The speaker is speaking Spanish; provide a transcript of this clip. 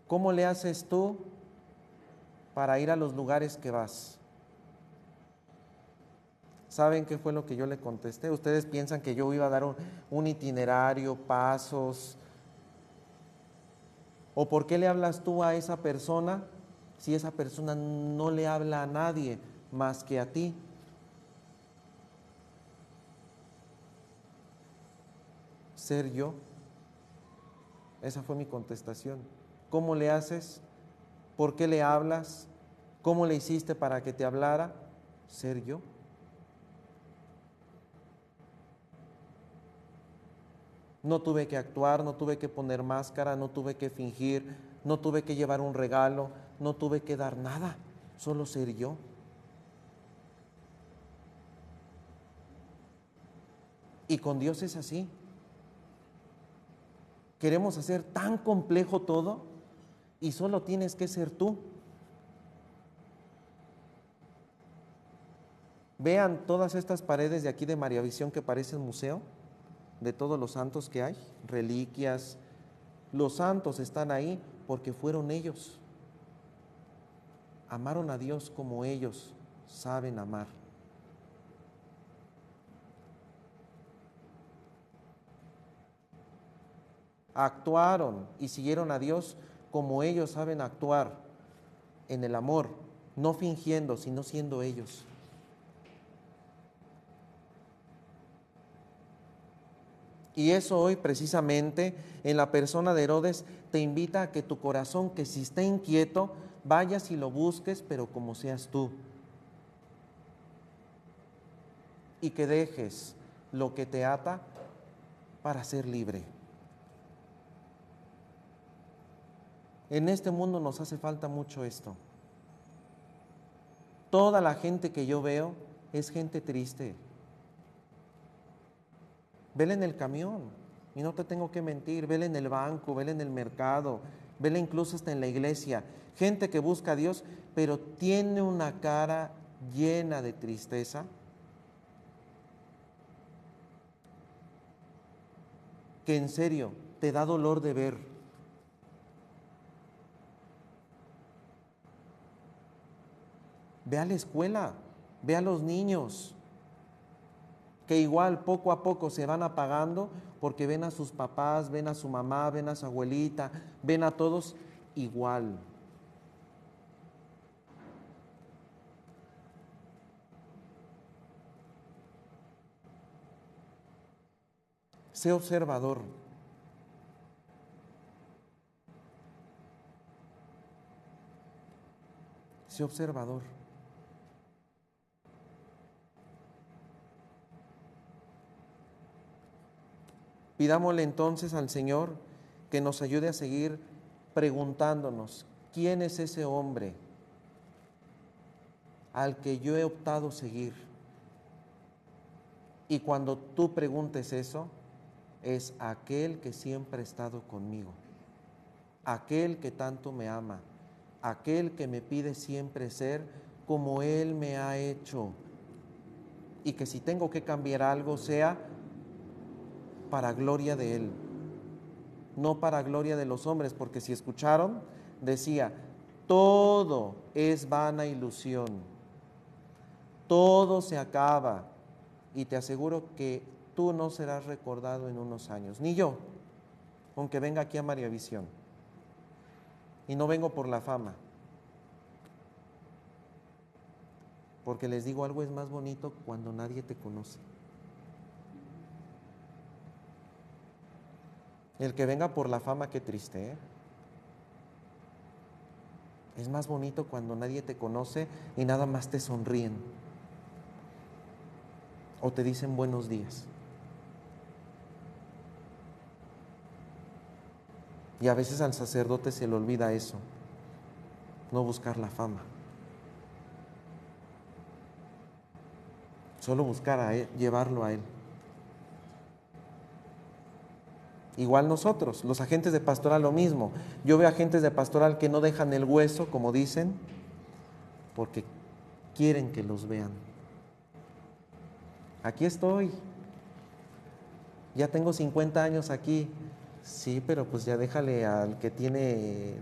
¿Cómo le haces tú para ir a los lugares que vas? ¿Saben qué fue lo que yo le contesté? Ustedes piensan que yo iba a dar un itinerario, pasos. ¿O por qué le hablas tú a esa persona si esa persona no le habla a nadie más que a ti? Ser yo. Esa fue mi contestación. ¿Cómo le haces? ¿Por qué le hablas? ¿Cómo le hiciste para que te hablara? Ser yo. No tuve que actuar, no tuve que poner máscara, no tuve que fingir, no tuve que llevar un regalo, no tuve que dar nada, solo ser yo. Y con Dios es así. Queremos hacer tan complejo todo y solo tienes que ser tú. Vean todas estas paredes de aquí de María Visión que parecen museo, de todos los santos que hay, reliquias. Los santos están ahí porque fueron ellos. Amaron a Dios como ellos saben amar. Actuaron y siguieron a Dios como ellos saben actuar en el amor, no fingiendo, sino siendo ellos. Y eso hoy precisamente en la persona de Herodes te invita a que tu corazón, que si está inquieto, vayas y lo busques, pero como seas tú. Y que dejes lo que te ata para ser libre. En este mundo nos hace falta mucho esto. Toda la gente que yo veo es gente triste. Vela en el camión, y no te tengo que mentir, vela en el banco, vela en el mercado, vela incluso hasta en la iglesia. Gente que busca a Dios, pero tiene una cara llena de tristeza, que en serio te da dolor de ver. Ve a la escuela, ve a los niños, que igual poco a poco se van apagando porque ven a sus papás, ven a su mamá, ven a su abuelita, ven a todos igual. Sé observador. Sé observador. Pidámosle entonces al Señor que nos ayude a seguir preguntándonos, ¿quién es ese hombre al que yo he optado seguir? Y cuando tú preguntes eso, es aquel que siempre ha estado conmigo, aquel que tanto me ama, aquel que me pide siempre ser como Él me ha hecho, y que si tengo que cambiar algo sea para gloria de Él, no para gloria de los hombres, porque si escucharon, decía, todo es vana ilusión, todo se acaba, y te aseguro que tú no serás recordado en unos años, ni yo, aunque venga aquí a María Visión, y no vengo por la fama, porque les digo algo, es más bonito cuando nadie te conoce. El que venga por la fama, qué triste, ¿eh? Es más bonito cuando nadie te conoce y nada más te sonríen o te dicen buenos días. Y a veces al sacerdote se le olvida eso, no buscar la fama, solo buscar a Él, llevarlo a Él. Igual nosotros, los agentes de pastoral, lo mismo. Yo veo agentes de pastoral que no dejan el hueso, como dicen, porque quieren que los vean. Aquí estoy, ya tengo 50 años aquí. Sí, pero pues ya déjale al que tiene